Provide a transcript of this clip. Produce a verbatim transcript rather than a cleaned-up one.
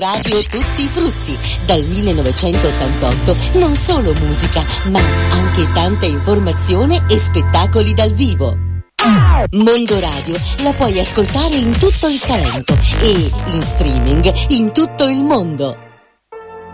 Radio Tutti i Frutti, dal millenovecentottantotto non solo musica, ma anche tanta informazione e spettacoli dal vivo. Mondo Radio la puoi ascoltare in tutto il Salento e in streaming in tutto il mondo.